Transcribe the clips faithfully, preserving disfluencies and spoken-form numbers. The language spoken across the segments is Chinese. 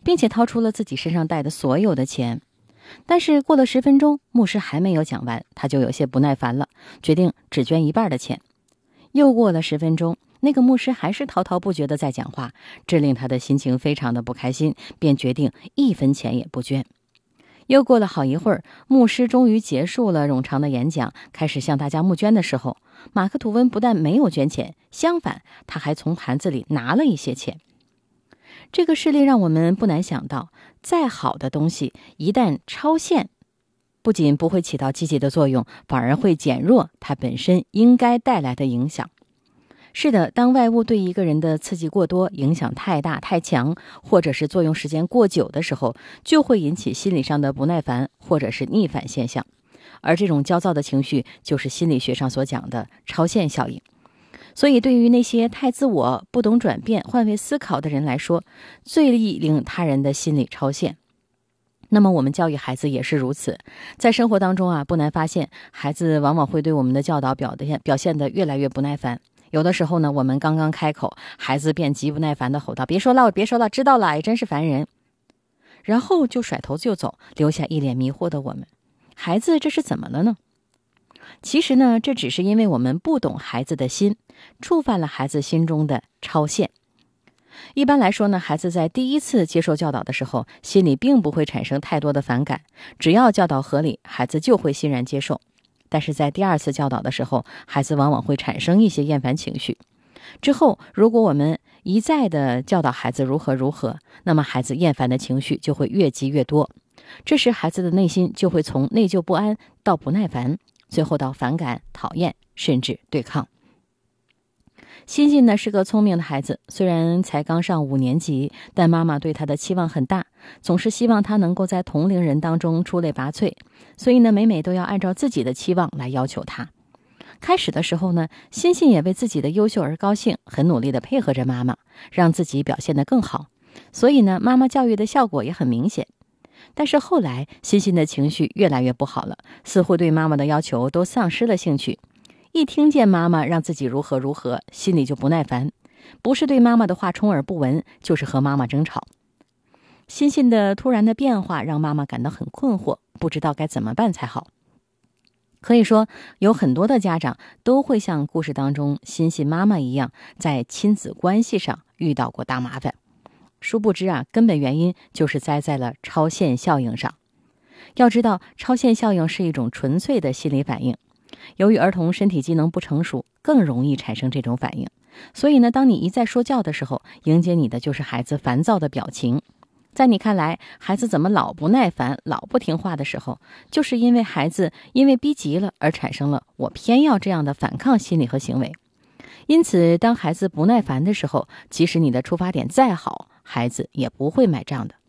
并且掏出了自己身上带的所有的钱。但是过了十分钟，牧师还没有讲完，他就有些不耐烦了，决定只捐一半的钱。又过了十分钟，那个牧师还是滔滔不绝地在讲话，这令他的心情非常的不开心，便决定一分钱也不捐。又过了好一会儿，牧师终于结束了冗长的演讲，开始向大家募捐的时候，马克吐温不但没有捐钱，相反，他还从盘子里拿了一些钱。这个事例让我们不难想到，再好的东西一旦超限，不仅不会起到积极的作用，反而会减弱它本身应该带来的影响。是的，当外物对一个人的刺激过多，影响太大太强，或者是作用时间过久的时候，就会引起心理上的不耐烦或者是逆反现象。而这种焦躁的情绪就是心理学上所讲的超限效应。所以对于那些太自我、不懂转变、换位思考的人来说，最易令他人的心理超限。那么我们教育孩子也是如此，在生活当中啊，不难发现，孩子往往会对我们的教导表现表现得越来越不耐烦。有的时候呢，我们刚刚开口，孩子便极不耐烦地吼道：“别说了，别说了，知道了，也真是烦人。”然后就甩头就走，留下一脸迷惑的我们。孩子这是怎么了呢？其实呢，这只是因为我们不懂孩子的心，触犯了孩子心中的超限。一般来说呢，孩子在第一次接受教导的时候，心里并不会产生太多的反感，只要教导合理，孩子就会欣然接受。但是在第二次教导的时候，孩子往往会产生一些厌烦情绪。之后，如果我们一再的教导孩子如何如何，那么孩子厌烦的情绪就会越积越多。这时孩子的内心就会从内疚不安到不耐烦，最后到反感、讨厌，甚至对抗。欣欣呢是个聪明的孩子，虽然才刚上五年级，但妈妈对他的期望很大，总是希望他能够在同龄人当中出类拔萃，所以呢，每每都要按照自己的期望来要求他。开始的时候呢，欣欣也为自己的优秀而高兴，很努力地配合着妈妈，让自己表现得更好。所以呢，妈妈教育的效果也很明显。但是后来，欣欣的情绪越来越不好了，似乎对妈妈的要求都丧失了兴趣。一听见妈妈让自己如何如何，心里就不耐烦，不是对妈妈的话充耳不闻，就是和妈妈争吵。欣欣的突然的变化让妈妈感到很困惑，不知道该怎么办才好。可以说，有很多的家长都会像故事当中欣欣妈妈一样，在亲子关系上遇到过大麻烦。殊不知啊，根本原因就是栽在了超限效应上。要知道，超限效应是一种纯粹的心理反应。由于儿童身体机能不成熟，更容易产生这种反应。所以呢，当你一再说教的时候，迎接你的就是孩子烦躁的表情。在你看来，孩子怎么老不耐烦、老不听话的时候，就是因为孩子因为逼急了而产生了我偏要这样的反抗心理和行为。因此，当孩子不耐烦的时候，即使你的出发点再好，孩子也不会买账的。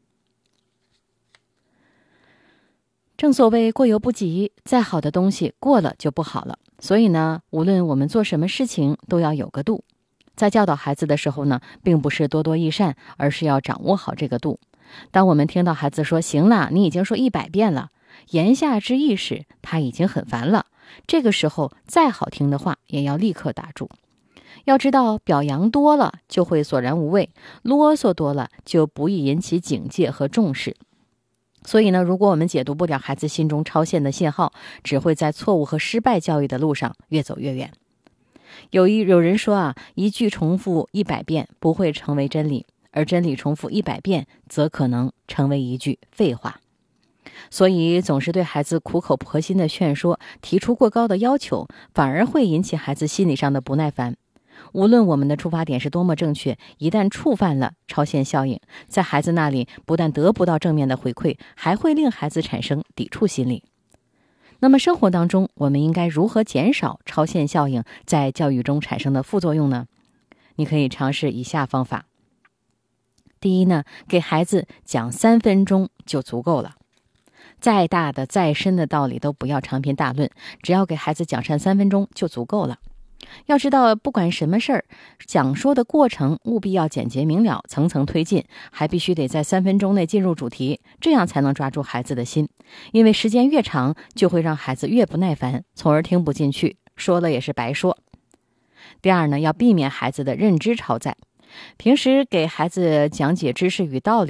正所谓过犹不及，再好的东西过了就不好了。所以呢，无论我们做什么事情都要有个度。在教导孩子的时候呢，并不是多多益善，而是要掌握好这个度。当我们听到孩子说行了，你已经说一百遍了，言下之意是他已经很烦了，这个时候再好听的话也要立刻打住。要知道，表扬多了就会索然无味，啰嗦多了就不易引起警戒和重视。所以呢，如果我们解读不了孩子心中超限的信号，只会在错误和失败教育的路上越走越远。有一有人说啊，一句重复一百遍不会成为真理，而真理重复一百遍则可能成为一句废话。所以总是对孩子苦口婆心的劝说，提出过高的要求，反而会引起孩子心理上的不耐烦。无论我们的出发点是多么正确，一旦触犯了超限效应，在孩子那里不但得不到正面的回馈，还会令孩子产生抵触心理。那么生活当中，我们应该如何减少超限效应在教育中产生的副作用呢？你可以尝试以下方法。第一呢，给孩子讲三分钟就足够了。再大的再深的道理都不要长篇大论，只要给孩子讲上三分钟就足够了。要知道，不管什么事儿，讲说的过程务必要简洁明了，层层推进，还必须得在三分钟内进入主题，这样才能抓住孩子的心。因为时间越长，就会让孩子越不耐烦，从而听不进去，说了也是白说。第二呢，要避免孩子的认知超载。平时给孩子讲解知识与道理